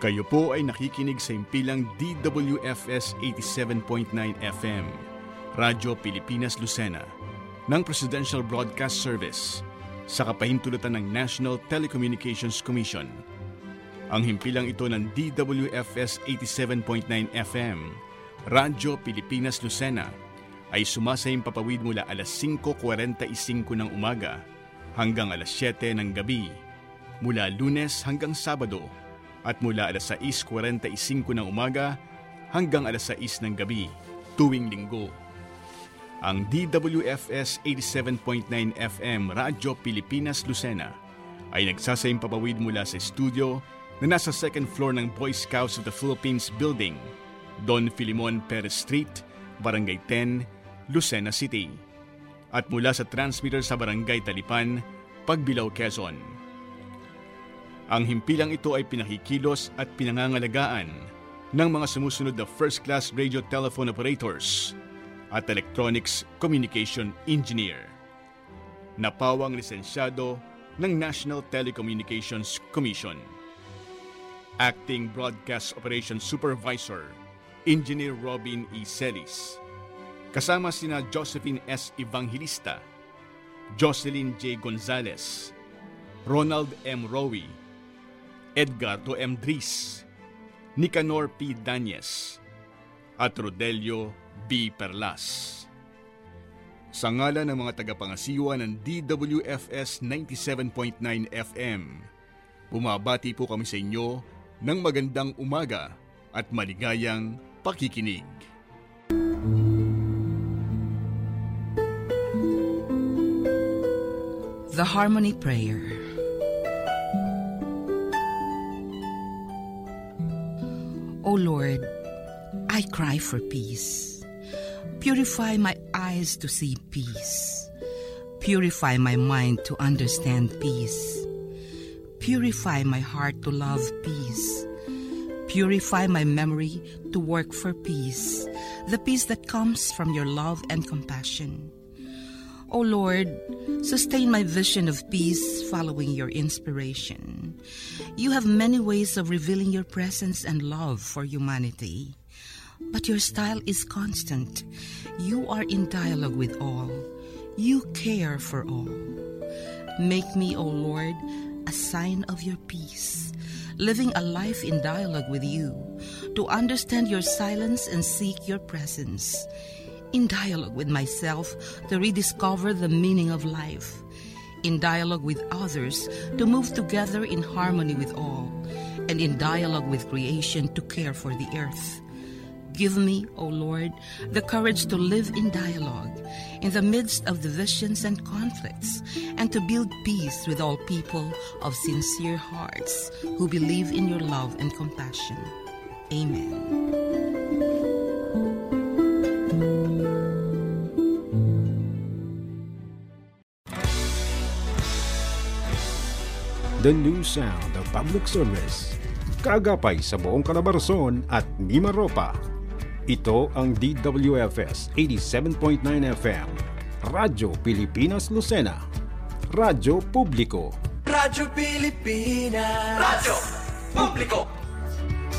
Kayo po ay nakikinig sa impilang DWFS 87.9 FM, Radyo Pilipinas Lucena, ng Presidential Broadcast Service, sa kapahintulutan ng National Telecommunications Commission. Ang himpilang ito ng DWFS 87.9 FM, Radyo Pilipinas Lucena, ay sumasayang papawid mula alas 5:45 ng umaga hanggang alas 7 ng gabi, mula Lunes hanggang Sabado, at mula alas 6:45 ng umaga hanggang alas 6 ng gabi, tuwing linggo. Ang DWFS 87.9 FM Radyo Pilipinas Lucena ay nagsasayang papawid mula sa studio na nasa second floor ng Boy Scouts of the Philippines Building, Don Filimon Perez Street, Barangay 10, Lucena City, at mula sa transmitter sa Barangay Talipan, Pagbilao, Quezon. Ang himpilang ito ay pinakikilos at pinangangalagaan ng mga sumusunod na first-class radio telephone operators at electronics communication engineer. Napawang lisensyado ng National Telecommunications Commission. Acting Broadcast Operations Supervisor, Engineer Robin E. Celis. Kasama sina Josephine S. Evangelista, Jocelyn J. Gonzalez, Ronald M. Rowi, Edgardo M. Dris, Nicanor P. Danyes, at Rodelio B. Perlas. Sa ngalan ng mga tagapangasiwa ng DWFS 97.9 FM, bumabati po kami sa inyo ng magandang umaga at maligayang pakikinig. The Harmony Prayer. O Lord, I cry for peace. Purify my eyes to see peace. Purify my mind to understand peace. Purify my heart to love peace. Purify my memory to work for peace, the peace that comes from your love and compassion. O Lord, sustain my vision of peace following your inspiration. You have many ways of revealing your presence and love for humanity, but your style is constant. You are in dialogue with all. You care for all. Make me, O Lord, a sign of your peace, living a life in dialogue with you, to understand your silence and seek your presence. In dialogue with myself, to rediscover the meaning of life. In dialogue with others, to move together in harmony with all. And in dialogue with creation, to care for the earth. Give me, O Lord, the courage to live in dialogue, in the midst of divisions and conflicts, and to build peace with all people of sincere hearts who believe in your love and compassion. Amen. The new sound of public service. Kaagapay sa buong Calabarzon at Mimaropa. Ito ang DWFS 87.9 FM. Radyo Pilipinas Lucena. Radyo Publiko. Radyo Pilipinas. Radyo Publiko.